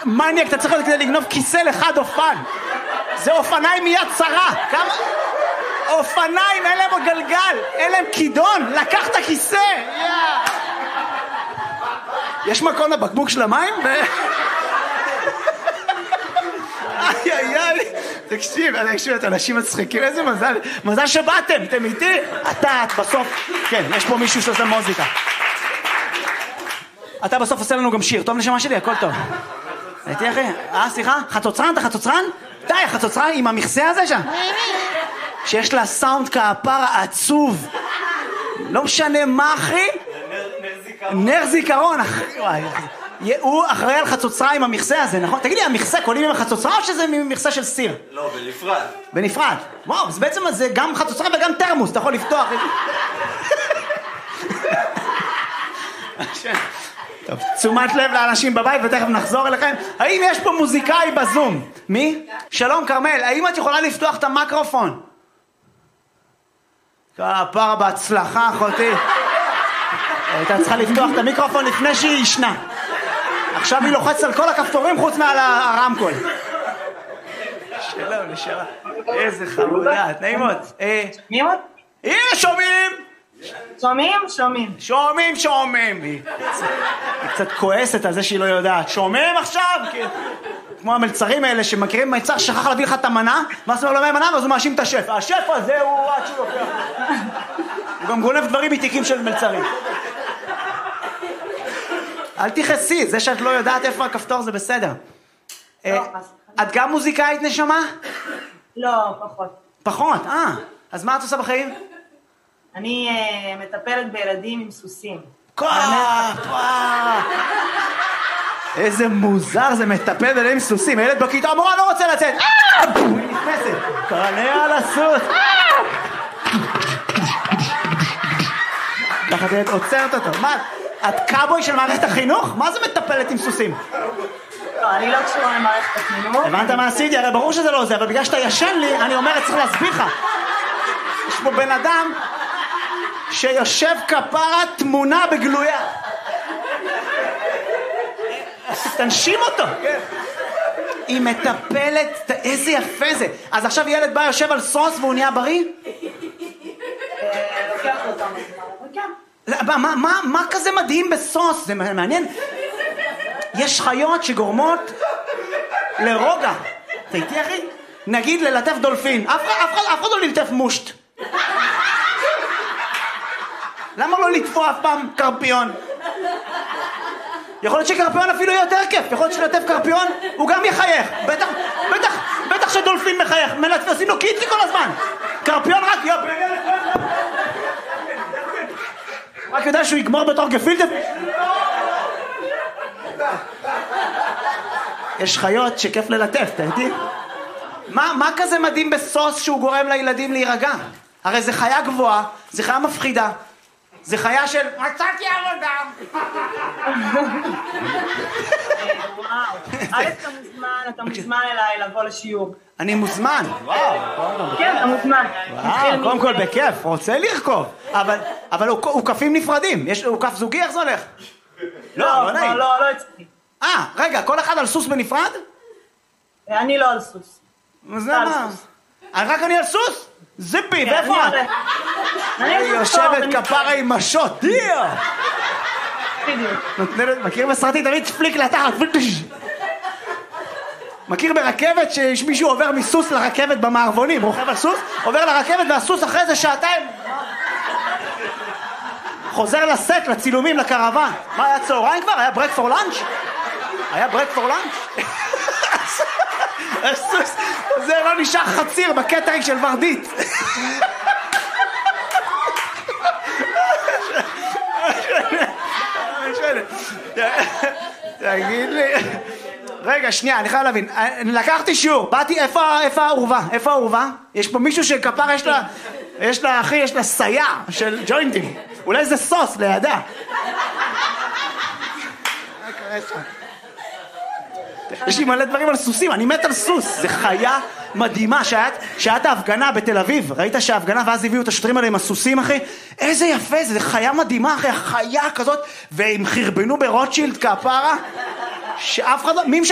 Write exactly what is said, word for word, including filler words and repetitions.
מניאק, אתה צריך להיות כדי לגנוב כיסא לחד אופן. זה אופניים מיד צרה. כמה... אופניים, אין להם גלגל, אין להם כידון, לקח את הכיסא. Yeah. יש מקום לבקבוק של המים? איי איי איי. תקשיב, תקשיב, את אנשים מצחיקים, איזה מזל. מזל שבאתם, אתם איתי? אתה, את בסוף. כן, יש פה מישהו שעושה מוזיקה. אתה בסוף עושה לנו גם שיר. טוב נשמה שלי, הכל טוב. הייתי אחי? אה, סליחה? חצוצרן? אתה חצוצרן? די, חצוצרן עם המכסה הזה שם. שיש לה סאונד כפרה עצוב. לא משנה מה, אחי? נר זיכרון, אחי. הוא אחראי על חצוצרה עם המכסה הזה, נכון? תגיד לי, המכסה קולים עם החצוצרה או שזה מכסה של סיר? לא, בנפרד. בנפרד. וואו, אז בעצם זה גם חצוצרה וגם תרמוס, אתה יכול לפתוח. טוב, תשומת לב לאנשים בבית ותכף נחזור אליכם. האם יש פה מוזיקאי בזום? מי? שלום כרמל, האם את יכולה לפתוח את המיקרופון? כפרה בהצלחה, אחותי. הייתה צריכה לפתוח את המיקרופון לפני שהיא ישנה. עכשיו היא לוחצת על כל הכפתורים חוץ מעל הרמקול. שלום, נשארה. איזה חמודה, נעימות. שומעים עוד? הנה, שומעים! שומעים? שומעים. שומעים, שומעים. היא קצת כועסת על זה שהיא לא יודעת. שומעים עכשיו? כמו המלצרים האלה שמכירים מלצר שכח להביא לך את המנה, ואז הוא אומר לו מהמנה, ואז הוא מאשים את השף. השף הזה הוא עד שהוא לוקח. הוא גם גונב דברים מתיקים של מלצרים. אל תכעסי, זה שאת לא יודעת איפה הכפתור זה בסדר. את גם מוזיקאית נשמה? לא, פחות. פחות, אה. אז מה את עושה בחיים? אני מטפלת בילדים עם סוסים. קופה! איזה מוזר זה מטפל בילדים עם סוסים. הילד בכיתה, המורה לא רוצה לצאת. היא נכנסת. קרנה על הסוס. ככה תהיה עוצרת אותו. מה? את קאבוי של מערכת החינוך? מה זה מטפלת עם סוסים? לא, אני לא קשורה למערכת החינוך. הבנת מה עשיתי? הרי ברור שזה לא עוזר, אבל בגלל שאתה ישן לי, אני אומרת, צריך להסביר לך. יש פה בן אדם שיושב כפרה תמונה בגלויה. תנשים אותו. היא מטפלת, איזה יפה זה. אז עכשיו ילד בא יושב על סוס והוא נהיה בריא? לוקח אותם. כן. מה, מה, מה כזה מדהים בסוס? זה מעניין. יש חיות שגורמות לרוגע. אתה איתי אחי? נגיד ללטף דולפין. אף אחד לא ללטף מושט. למה לא לטפוע אף פעם קרפיון? יכול להיות שקרפיון אפילו יותר כיף. יכול להיות שלטף קרפיון הוא גם יחייך. בטח, בטח, בטח שדולפין מחייך. עושים לו קיצי כל הזמן. קרפיון רק יופ. רק יודע שהוא יגמור בתור גפילטה. יש חיות שכיף ללטף, אתה איתי? מה, מה כזה מדהים בסוס שהוא גורם לילדים להירגע? הרי זה חיה גבוהה, זה חיה מפחידה, זה חיה של מצאתי עבודה. וואו, א' אתה מוזמן, אתה מוזמן אליי לבוא לשיעור. אני מוזמן. כן, אתה מוזמן. וואו, קודם כל בכיף, רוצה לרכוב. אבל, אבל הוא, הוא כפים נפרדים. יש, הוא כף זוגי, איך זה הולך? לא, לא, לא, לא אצלי. אה, רגע, כל אחד על סוס בנפרד? אני לא על סוס. אז למה? רק אני על סוס? זיפי, ואיפה את? אני יושבת כפרה עם משות. דיה! מכיר בסרטי תמיד פליק לתחת. מכיר ברכבת שיש מישהו עובר מסוס לרכבת במערבונים, רוכב על סוס, עובר לרכבת והסוס אחרי זה שעתיים חוזר לסט, לצילומים, לקרוון. מה היה צהריים כבר? היה ברק פור לנץ'? היה ברק פור לנץ'? הסוס, זה לא נשאר חציר בקטרינג של ורדית. תגיד לי, רגע, שנייה, אני חייב להבין. לקחתי שיעור, באתי, איפה העורבה? איפה העורבה? יש פה מישהו שכפר, יש לה, יש לה, אחי, יש לה סייע של ג'וינטים. אולי זה סוס לידה. יש לי מלא דברים על סוסים, אני מת על סוס. זה חיה מדהימה. שעת ההפגנה בתל אביב, ראית שההפגנה ואז הביאו את השוטרים האלה עם הסוסים, אחי? איזה יפה זה, זה חיה מדהימה, אחי, חיה כזאת, והם חרבנו ברוטשילד כפרה, שאף אחד לא...